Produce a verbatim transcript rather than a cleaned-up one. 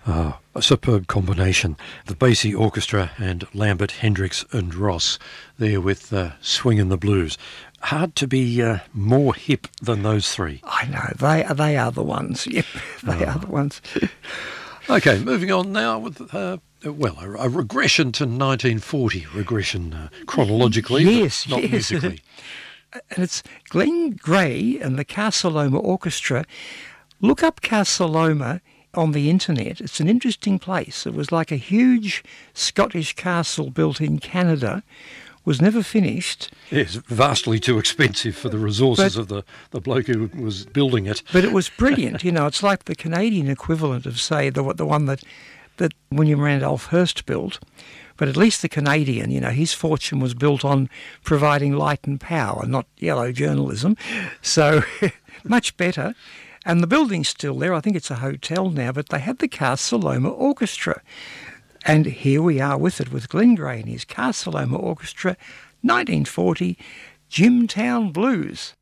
Ah, a superb combination. The Basie Orchestra and Lambert, Hendricks and Ross there with uh, Swingin' the Blues. Hard to be uh, more hip than those three. I know, they, they are the ones. Yep, they oh. are the ones. Okay, moving on now with, uh, well, a, a regression to nineteen forty, regression uh, chronologically, yes, but not yes. musically. And it's Glenn Gray and the Casa Loma Orchestra. Look up Casa Loma on the internet. It's an interesting place. It was like a huge Scottish castle built in Canada, was never finished. Yes, vastly too expensive for the resources but, of the, the bloke who was building it. But it was brilliant. You know, it's like the Canadian equivalent of, say, the the one that, that William Randolph Hearst built. But at least the Canadian, you know, his fortune was built on providing light and power, not yellow journalism. So much better. And the building's still there. I think it's a hotel now, but they had the Casa Loma Orchestra. And here we are with it, with Glenn Gray and his Casa Loma Orchestra, nineteen forty, Jimtown Blues.